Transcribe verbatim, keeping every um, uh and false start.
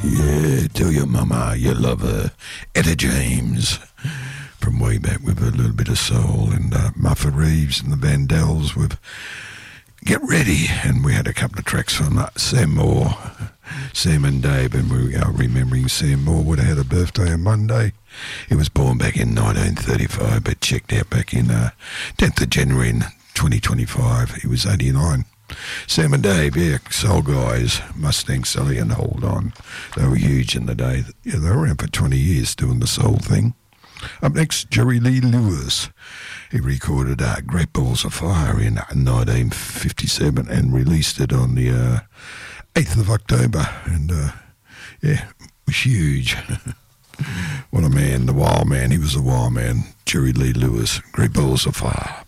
Yeah, tell your mama you love her. Etta James. From way back with a little bit of soul, and uh, Muffa Reeves and the Vandells with Get Ready, and we had a couple of tracks from uh, Sam Moore, Sam and Dave, and we are remembering Sam Moore would have had a birthday on Monday. He was born back in nineteen thirty-five, but checked out back in uh, tenth of January in twenty twenty-five. He was eighty-nine. Sam and Dave, yeah, Soul Guys, Mustang Sally and Hold On. They were huge in the day. Yeah, they were around for twenty years doing the soul thing. Up next, Jerry Lee Lewis. He recorded uh, Great Balls of Fire in nineteen fifty-seven and released it on the uh, eighth of October. And, uh, yeah, it was huge. What a man, the wild man. He was the wild man, Jerry Lee Lewis. Great Balls of Fire.